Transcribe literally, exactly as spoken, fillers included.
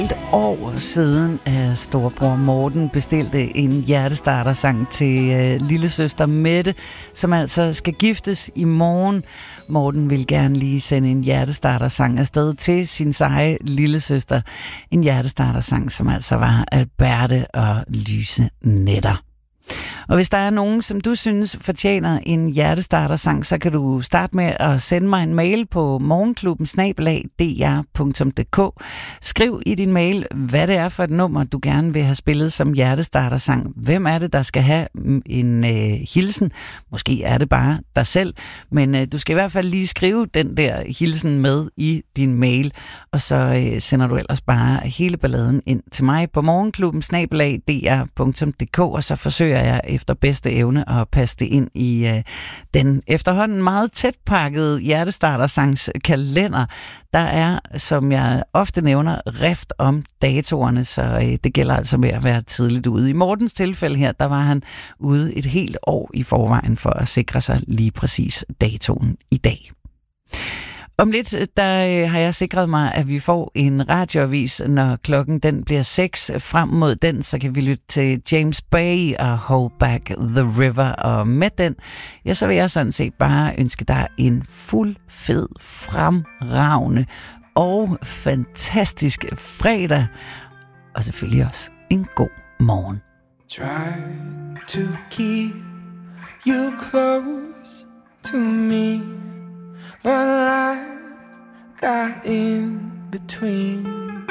et år siden, at storebror Morten bestilte en hjertestartersang til øh, lillesøster Mette, som altså skal giftes i morgen. Morten vil gerne lige sende en hjertestartersang afsted til sin seje lillesøster. En hjertestartersang, som altså var Alberte og Lyse Netter. Og hvis der er nogen, som du synes fortjener en hjertestartersang, så kan du starte med at sende mig en mail på morgenklubben snabel-a d r punktum d k. Skriv i din mail, hvad det er for et nummer, du gerne vil have spillet som hjertestartersang. Hvem er det, der skal have en øh, hilsen? Måske er det bare dig selv, men øh, du skal i hvert fald lige skrive den der hilsen med i din mail, og så øh, sender du ellers bare hele balladen ind til mig på morgenklubben snabel-a d r punktum d k, og så forsøger jeg efter bedste evne at passe det ind i øh, den efterhånden meget tæt pakkede hjertestartersangs kalender. Der er, som jeg ofte nævner, rift om datorerne, så øh, det gælder altså med at være tidligt ude. I Mortens tilfælde her, der var han ude et helt år i forvejen for at sikre sig lige præcis datoen i dag. Om lidt, der har jeg sikret mig, at vi får en radioavis, når klokken den bliver seks. Frem mod den, så kan vi lytte til James Bay og Hold Back the River. Og med den, ja, så vil jeg sådan set bare ønske dig en fuld, fed, fremragende og fantastisk fredag. Og selvfølgelig også en god morgen. Try to keep you close to me, but life got in between.